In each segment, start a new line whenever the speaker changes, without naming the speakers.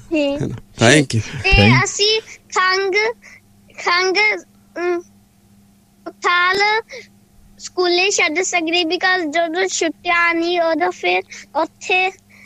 Thank you.
ਤੇ ਅਸੀਂ ਖੰਗ ਖਾਲ ਸਕੂਲੇ ਛੱਡ ਸਕਦੇ ਬਿਕਾਜ਼ ਜਦੋਂ ਛੁੱਟੀਆਂ ਨਹੀਂ ਉਦੋਂ ਫਿਰ ਉੱਥੇ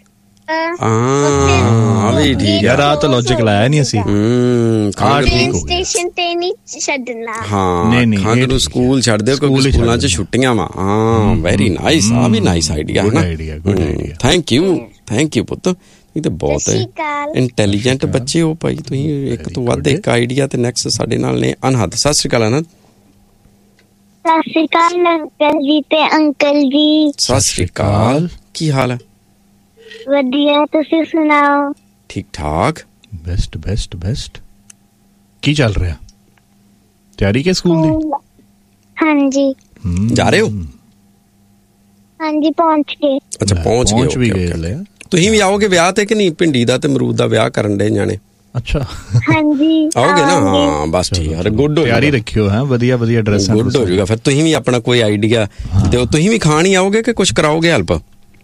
ਵੀ ਠੀਕ
ਯਾਰ ਆ ਤਾਂ ਲੌਜਿਕ ਲਾਇਆ ਨਹੀਂ ਅਸੀਂ।
ਸਟੇਸ਼ਨ ਤੇ ਨਹੀਂ ਛੱਡਣਾ।
ਹਾਂ ਖੰਗ ਨੂੰ ਸਕੂਲ ਛੱਡ ਦਿਓ ਕਿਉਂਕਿ ਸਕੂਲਾਂ 'ਚ ਛੁੱਟੀਆਂ ਵਾ। ਹਾਂ ਵੈਰੀ ਨਾਈਸ। ਆ ਵੀ ਨਾਈਸ ਆਈਡੀਆ ਹੈ ਨਾ। ਥੈਂਕ ਯੂ ਪੁੱਤ। ਇਹ ਤਾਂ ਬਹੁਤ ਇੰਟੈਲੀਜੈਂਟ ਬੱਚੇ ਹੋ ਭਾਈ ਤੁਸੀਂ। ਇੱਕ ਤੋਂ ਵੱਧ ਇੱਕ ਆਈਡੀਆ। ਤੇ ਨੈਕਸਟ ਸਾਡੇ ਨਾਲ ਨੇ ਅਨਹਦ। ਸਤਿ ਸ਼੍ਰੀ ਅਕਾਲ ਅਨਹਦ।
ਸਤਿ ਸ਼੍ਰੀ ਅਕਾਲ ਅੰਕਲ ਜੀ ਤੇ ਅੰਕਲ ਜੀ।
ਸਤਿ ਸ਼੍ਰੀ ਅਕਾਲ। ਕੀ ਹਾਲ ਹੈ?
ਵਧੀਆ ਤੁਸੀਂ ਸੁਣਾਓ?
ਠੀਕ ਠਾਕ।
ਬੈਸਟ। ਕੀ ਚੱਲ ਰਿਹਾ? ਤਿਆਰੀ ਕੇ ਸਕੂਲ ਦੀ?
ਹਾਂਜੀ।
ਜਾ ਰਹੇ ਹੋ?
ਹਾਂਜੀ ਪਹੁੰਚ ਗਏ।
ਅੱਛਾ ਪਹੁੰਚ ਗਏ। ਤੁਸੀਂ ਵੀ ਆਓਗੇ ਵਿਆਹ ਤੇ ਕਿ ਨਹੀਂ? ਭਿੰਡੀ ਦਾ ਤੇ ਅਮਰੂਦ ਦਾ ਵਿਆਹ ਕਰਨ ਦੇ ਜਾਣੇ।
ਅੱਛਾ
ਹਾਂਜੀ
ਆਓਗੇ ਨਾ? ਹਾਂ ਬਸ ਠੀਕ ਹੈ। ਗੁੱਡ ਹੋ
ਤਿਆਰੀ ਰੱਖਿਓ ਹੈ। ਵਧੀਆ ਡਰੈਸਾਂ।
ਗੁੱਡ ਹੋ ਜਾਊਗਾ। ਫਿਰ ਤੁਸੀਂ ਵੀ ਆਪਣਾ ਕੋਈ ਆਈਡੀਆ ਦਿਓ। ਤੁਸੀਂ ਵੀ ਖਾਣ ਹੀ ਆਓਗੇ ਕਿ ਕੁਝ ਕਰਾਓਗੇ ਹੈਲਪ?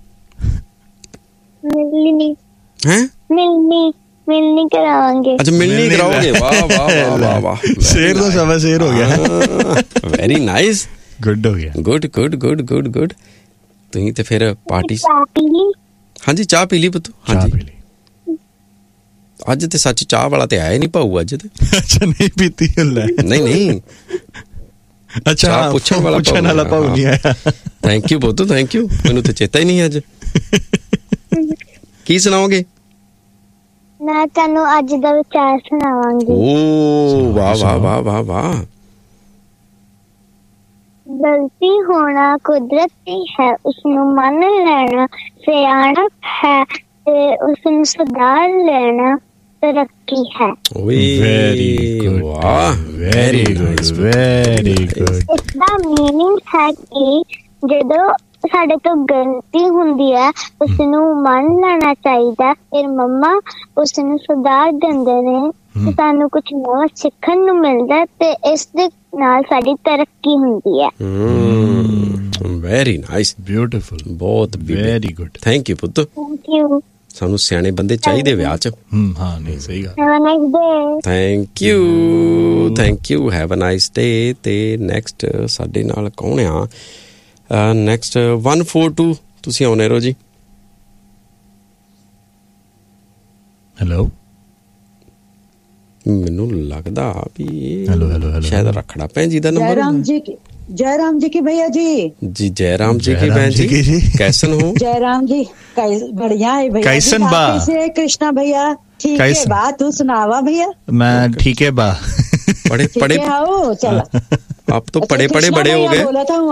ਮਿਲਣੀ ਕਰਾਵਾਂਗੇ।
ਅੱਛਾ ਮਿਲਣੀ ਕਰਾਓਗੇ। ਵਾਹ
ਸ਼ੇਰ ਦਾ ਸਵਾ ਸ਼ੇਰ ਹੋ ਗਿਆ।
Very nice.
ਗੁੱਡ ਹੋ ਗਿਆ।
ਗੁੱਡ। ਤੁਸੀਂ ਤੇ ਫਿਰ ਪਾਰਟੀ। ਹਾਂਜੀ ਚਾਹ ਪੀ ਲਈ ਪੁੱਤ? ਹਾਂਜੀ ਅੱਜ ਤੇ ਸੱਚ ਚਾਹ ਵਾਲਾ ਤੇ ਆਇਆ ਨਹੀਂ ਭਾਊ ਅੱਜ ਤੇ।
ਅੱਛਾ ਨਹੀਂ ਪੀਤੀ ਹੁੰਦਾ? ਨਹੀਂ ਅੱਛਾ ਪੁੱਛਣ ਵਾਲਾ ਭਾਊ ਨਹੀਂ ਆਇਆ।
ਥੈਂਕ ਯੂ ਪੁੱਤ ਥੈਂਕ ਯੂ। ਮੈਨੂੰ ਤੇ ਚੇਤਾ ਹੀ ਨਹੀਂ ਅੱਜ। ਕੀ ਸੁਣਾਓਗੇ?
ਮੈਂ ਤੁਹਾਨੂੰ ਅੱਜ ਦਾ ਵਿਚਾਰ ਸੁਣਾਵਾਂਗੀ।
ਓ ਵਾਹ।
ਗਲਤੀ ਹੋਣਾ ਕੁਦਰਤੀ ਹੈ, ਉਸਨੂੰ ਮੰਨ ਲੈਣਾ ਸਿਆਣਪ ਹੈ ਤੇ ਉਸਨੂੰ ਸੁਧਾਰ ਲੈਣਾ ਤਰੱਕੀ ਹੈ।
Very good.
ਇਸਦਾ ਮੀਨਿੰਗ ਹੈ ਕਿ ਜਦੋਂ ਸਾਡੇ ਤੋਂ ਗਲਤੀ ਹੁੰਦੀ ਹੈ ਉਸਨੂੰ ਮੰਨ ਲੈਣਾ ਚਾਹੀਦਾ। ਫਿਰ ਮੰਮਾ ਉਸਨੂੰ ਸੁਧਾਰ ਦਿੰਦੇ ਨੇ ਤੇ ਸਾਨੂੰ ਕੁਛ ਨਵਾਂ ਸਿੱਖਣ ਨੂੰ ਮਿਲਦਾ ਤੇ ਇਸ ਦੇ ਨਾਲ ਸਾਡੀ ਤਰੱਕੀ ਹੁੰਦੀ ਹੈ।
Very nice beautiful. ਬਹੁਤ ਵੈਰੀ ਗੁੱਡ। ਥੈਂਕ ਯੂ ਪੁੱਤ।
Thank you.
ਸਾਨੂੰ ਸਿਆਣੇ ਬੰਦੇ ਚਾਹੀਦੇ ਵਿਆਹ 'ਚ।
ਹਾਂ ਨਹੀਂ ਸਹੀ ਗੱਲ।
Have a nice day.
Thank you have a nice day. ਤੇ ਨੈਕਸਟ ਸਾਡੇ ਨਾਲ ਕੌਣ ਆ? ਨੈਕਸਟ 142 ਤੁਸੀਂ ਆਉਣੇ ਰਹੋ ਜੀ।
ਹੈਲੋ।
ਮੈਨੂੰ ਲੱਗਦਾ ਵੀ
ਹੈਲੋ
ਸ਼ਾਇਦ ਰੱਖੜਾ ਭੈਣ ਜੀ ਦਾ ਨੰਬਰ।
जयराम जी की भैया जी
जयराम जी की बहन जी कैसन हो?
जयराम जी बढ़िया है भैया।
कैसन बा?
कृष्णा भैया ठीक है बा? तू सुनावा भैया।
मैं ठीक है बा।
पढ़े
चला
आप तो पढ़े बड़े हो गए।
बोला था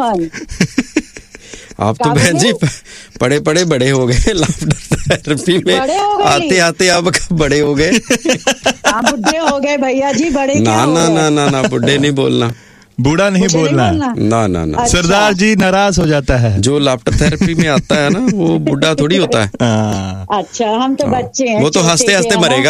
आप तो बहन जी पढ़े बड़े हो गए। लाफ्टर थेरेपी में आते आते आप बड़े हो गए।
बुढ़े हो गए भैया जी। बड़े
ना बुढ़े नहीं बोलना।
बूढ़ा नहीं बोलना।
ना अच्छा।
सरदार जी नाराज हो जाता है।
जो लाफ्टर थेरेपी में आता है ना वो बुढ़ा थोड़ी होता है।
अच्छा हम तो बच्चे हैं।
वो तो हंसते हंसते मरेगा।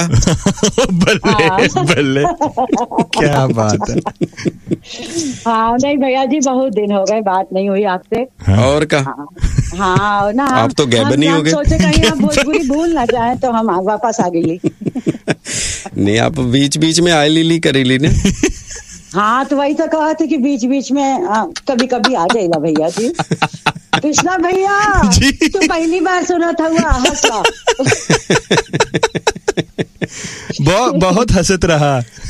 बल्ले क्या बात है।
हाँ नहीं भैया जी बहुत दिन हो गए बात नहीं हुई आपसे।
और का
हाँ ना
आप तो गैबनी हो गए।
सोचे कहीं आप भोजपुरी भूल ना जाए तो हम वापस आ गई।
नहीं आप बीच में आई ली करी ली ने।
हाँ तो वही तो कहा था कि बीच में कभी कभी आ जाएगा भैया जी। कृष्णा भैया तो पहली बार सुना था हुआ हंसा।
बहुत हंसत रहा।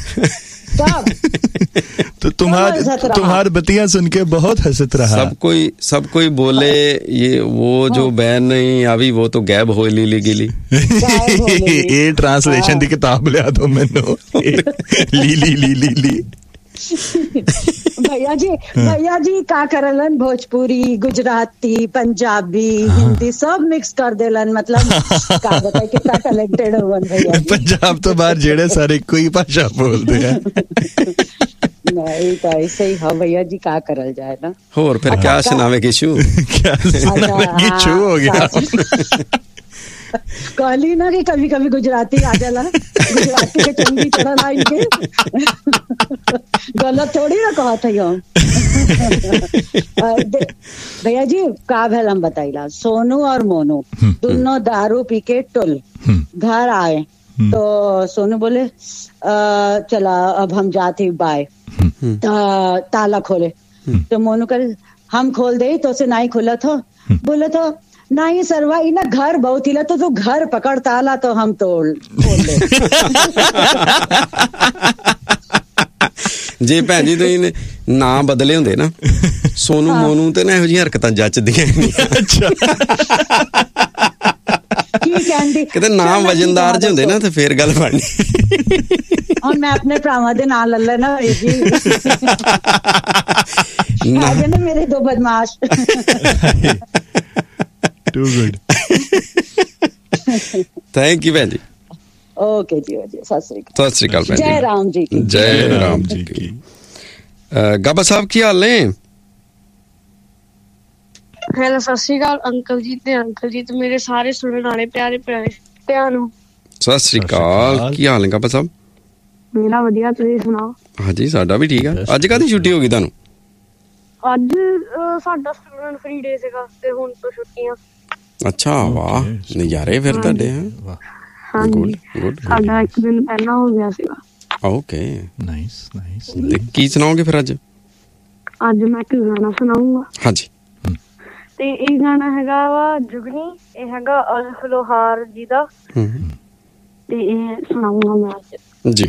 तो तुम्हार बतियां सुन के बहुत हंसत रहा।
सब कोई बोले ये वो जो बहन नहीं आवी वो तो गैब हो ली गिली।
ये ट्रांसलेशन की किताब लिया दो मैनू। ली
भैया जी का करलन भोजपुरी गुजराती पंजाबी हिंदी सब मिक्स कर देलन। मतलब का बताए कितना टैलेंटेड होवन भैया।
पंजाब तो बाहर जेड़े सारे कोई भाषा बोलते हैं।
नहीं तो ऐसे ही हो भैया जी का करल जाए ना।
और फिर क्या सुनावे किशु
हो गया।
कहली ना कि कभी कभी गुजराती आ जाला। गुजराती के चंगी चढ़ल आई के गलत थोड़ी ना कहा था हम। भैया जी का भेल हम बताइला। सोनू और मोनू दोनों दारू पी के टुल घर आए तो सोनू बोले चला अब हम जाते बाय, ताला खोले। तो मोनू करे हम खोल दे, तो से नहीं खुला था, बोला था नहीं सरवा ना घर बहुत हिला, तो घर पकड़ ताला तो हम तोड़ खोल दे।
ਜੇ ਭੈਣ ਜੀ ਤੁਸੀਂ ਨਾਂ ਬਦਲੇ ਹੁੰਦੇ ਨਾ, ਸੋਨੂ ਮੋਨੂ ਤੇ ਨਾ ਇਹੋ ਜਿਹੀਆਂ ਹਰਕਤਾਂ ਜੱਚਦੀਆਂ ਨਹੀਂ। ਕਿਤੇ ਨਾਮ ਵਜਨਦਾਰ ਜਿਹੇ ਹੁੰਦੇ ਨਾ ਤੇ ਫੇਰ ਗੱਲ ਬਣਨੀ।
ਹੁਣ ਮੈਂ ਆਪਣੇ ਭਰਾਵਾਂ ਦੇ ਨਾਂ ਲੈ ਲੈਣਾ ਹੋਏ ਜੀ, ਆਗੇ ਨਾ ਮੇਰੇ ਦੋ ਬਦਮਾਸ਼।
Too good.
ਥੈਂਕ ਯੂ ਭੈਣ ਜੀ।
ਓਕੇ ਜੀ, ਸਤਿ ਸ੍ਰੀ ਅਕਾਲ।
ਸਤਿ ਸ੍ਰੀ ਅਕਾਲ ਭੈਣ ਜੀ।
ਜੈ ਰਾਮ ਜੀ ਕੀ।
ਜੈ ਰਾਮ ਜੀ ਕੀ। ਗਾਬਾ ਸਾਹਿਬ ਕੀ ਹਾਲ ਨੇ?
ਹੈਲੋ, ਸਤਿ ਸ਼੍ਰੀ ਅਕਾਲ ਅੰਕਲ ਜੀ ਤੇ ਮੇਰੇ ਸਾਰੇ ਸੁਣਨ ਵਾਲੇ ਪਿਆਰੇ ਧਿਆਨ ਨੂੰ
ਸਤਿ ਸ੍ਰੀ ਅਕਾਲ। ਕੀ ਹਾਲ ਨੇ ਗਾਬਾ ਸਾਹਿਬ?
ਮੇਰਾ ਵਧੀਆ, ਤੁਸੀਂ ਸੁਣਾਓ?
ਹਾਂਜੀ ਸਾਡਾ ਵੀ ਠੀਕ ਆ। ਅੱਜ ਕਾਹਦੀ ਛੁੱਟੀ ਹੋ ਗਈ ਤੁਹਾਨੂੰ?
ਅੱਜ ਸਾਡਾ ਸਟੂਡੈਂਟ ਫ੍ਰੀ ਡੇ ਸੀਗਾ ਤੇ ਹੁਣ ਤੋਂ ਛੁੱਟੀਆਂ।
ਅੱਛਾ, ਵਾਹ ਨਜ਼ਾਰੇ ਫਿਰ ਤੁਹਾਡੇ।
ਹਾਂਜੀ, ਸਾਡਾ ਇੱਕ ਦਿਨ ਪਹਿਲਾਂ ਹੋ ਗਿਆ ਸੀਗਾ।
Okay,
nice nice.
ਕੀ ਸੁਣਾਓਗੇ ਫਿਰ ਅੱਜ?
ਅੱਜ ਮੈਂ ਇੱਕ ਗਾਣਾ ਸੁਣਾਉਂਗਾ।
ਹਾਂਜੀ।
ਤੇ ਇਹ ਗਾਣਾ ਹੈਗਾ ਵਾ ਜੁਗਨੀ, ਇਹ ਹੈਗਾ ਅਲਖ ਲੋਹਾਰ ਜੀ ਦਾ, ਤੇ ਇਹ ਸੁਣਾਉਂਗਾ ਮੈਂ ਅੱਜ
ਜੀ।